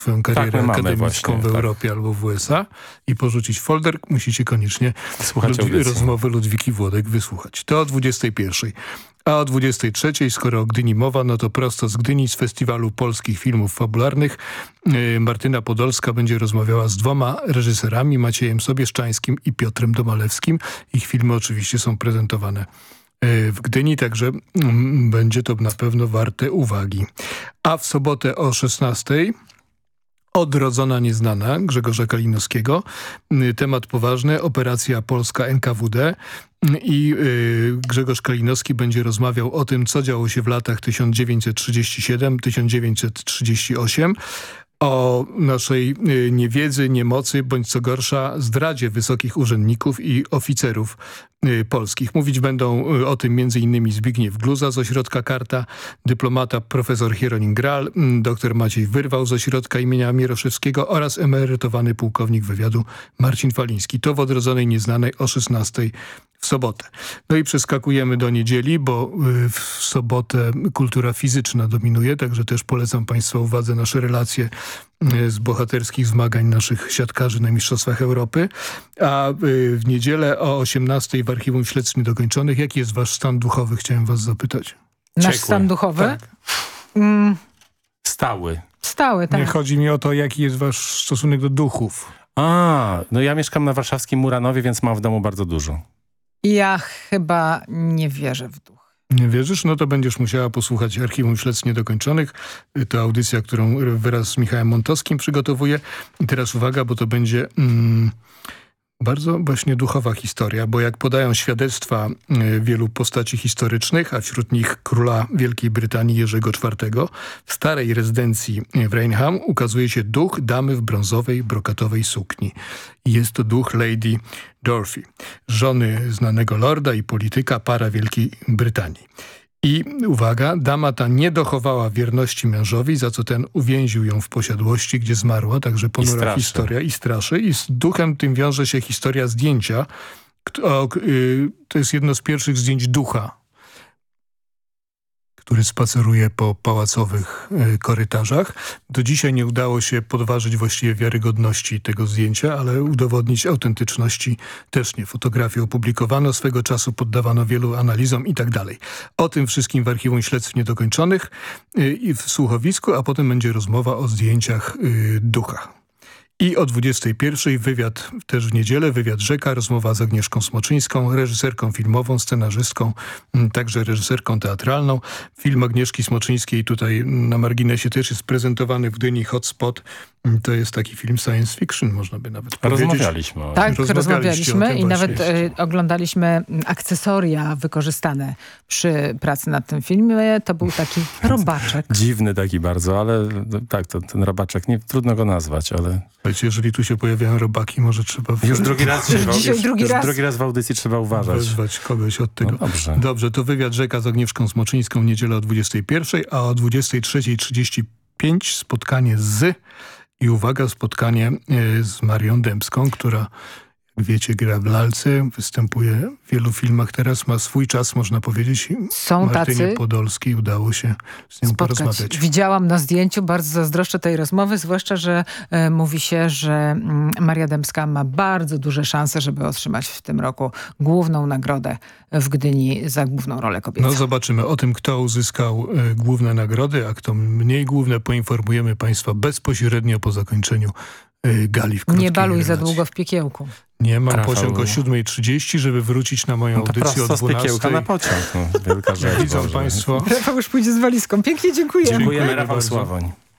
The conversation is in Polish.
swoją karierę mamy akademicką właśnie, w Europie albo w USA i porzucić folder, musicie koniecznie rozmowy Ludwiki Włodek wysłuchać. To o 21:00. A o 23:00, skoro o Gdyni mowa, no to prosto z Gdyni, z Festiwalu Polskich Filmów Fabularnych, Martyna Podolska będzie rozmawiała z 2 reżyserami, Maciejem Sobieszczańskim i Piotrem Domalewskim. Ich filmy oczywiście są prezentowane w Gdyni, także będzie to na pewno warte uwagi. A w sobotę o 16:00 Odrodzona nieznana Grzegorza Kalinowskiego. Temat poważny, operacja polska NKWD. I Grzegorz Kalinowski będzie rozmawiał o tym, co działo się w latach 1937-1938, o naszej niewiedzy, niemocy, bądź co gorsza zdradzie wysokich urzędników i oficerów polskich. Mówić będą o tym m.in. Zbigniew Gluza z Ośrodka Karta, dyplomata profesor Hieronim Gral, dr Maciej Wyrwał z Ośrodka imienia Mieroszewskiego oraz emerytowany pułkownik wywiadu Marcin Faliński. To w Odrodzonej Nieznanej o 16:00 w sobotę. No i przeskakujemy do niedzieli, bo w sobotę kultura fizyczna dominuje, także też polecam Państwa uwadze nasze relacje z bohaterskich zmagań naszych siatkarzy na Mistrzostwach Europy. A w niedzielę o 18:00 w Archiwum Śledztw Niedokończonych. Jaki jest wasz stan duchowy? Chciałem was zapytać. Nasz stan duchowy? Tak. Stały, tak. Nie chodzi mi o to, jaki jest wasz stosunek do duchów. No ja mieszkam na warszawskim Muranowie, więc mam w domu bardzo dużo. Ja chyba nie wierzę w duch. Nie wierzysz? No to będziesz musiała posłuchać Archiwum Śledztw Niedokończonych. To audycja, którą wraz z Michałem Montowskim przygotowuje. I teraz uwaga, bo to będzie bardzo właśnie duchowa historia, bo jak podają świadectwa wielu postaci historycznych, a wśród nich króla Wielkiej Brytanii Jerzego IV, w starej rezydencji w Rainham ukazuje się duch damy w brązowej, brokatowej sukni. I jest to duch Lady Dorothy, żony znanego lorda i polityka, para Wielkiej Brytanii. I uwaga, dama ta nie dochowała wierności mężowi, za co ten uwięził ją w posiadłości, gdzie zmarła, także ponura historia i straszy. I z duchem tym wiąże się historia zdjęcia. To jest jedno z pierwszych zdjęć ducha, który spaceruje po pałacowych korytarzach. Do dzisiaj nie udało się podważyć właściwie wiarygodności tego zdjęcia, ale udowodnić autentyczności też nie. Fotografię opublikowano, swego czasu poddawano wielu analizom i tak dalej. O tym wszystkim w Archiwum Śledztw Niedokończonych i w słuchowisku, a potem będzie rozmowa o zdjęciach ducha. I o 21:00 wywiad też w niedzielę, wywiad Rzeka, rozmowa z Agnieszką Smoczyńską, reżyserką filmową, scenarzystką, także reżyserką teatralną. Film Agnieszki Smoczyńskiej tutaj na marginesie też jest prezentowany w Gdyni Hotspot. To jest taki film science fiction, można by nawet powiedzieć. Rozmawialiśmy. Tak, rozmawialiśmy i nawet oglądaliśmy akcesoria wykorzystane przy pracy nad tym filmie. To był taki robaczek. Dziwny taki bardzo, ale tak, ten robaczek, trudno go nazwać, ale... Słuchajcie, jeżeli tu się pojawiają robaki, może trzeba... Już drugi raz w audycji trzeba uważać. Wezwać kogoś od tego. No dobrze, to wywiad Rzeka z Agnieszką Smoczyńską w niedzielę o 21:00, a o 23:35 spotkanie i uwaga, spotkanie z Marią Dębską, która, jak wiecie, gra w lalce, występuje w wielu filmach teraz, ma swój czas, można powiedzieć. Są Martynie tacy Podolskiej udało się z nią porozmawiać. Widziałam na zdjęciu, bardzo zazdroszczę tej rozmowy, zwłaszcza, że mówi się, że Maria Dębska ma bardzo duże szanse, żeby otrzymać w tym roku główną nagrodę w Gdyni za główną rolę kobiecą. No zobaczymy. O tym, kto uzyskał główne nagrody, a kto mniej główne, poinformujemy Państwa bezpośrednio po zakończeniu gali w krótkiej Nie baluj relacji. za długo w piekiełku. Nie, mam pociąg o 7:30, żeby wrócić na moją audycję o 12:00. Z piekiełka na pociąg. Wielka rzecz. Widzą Państwo. Rafał już pójdzie z walizką. Pięknie dziękuję. Dziękujemy, Rafał Sławoń.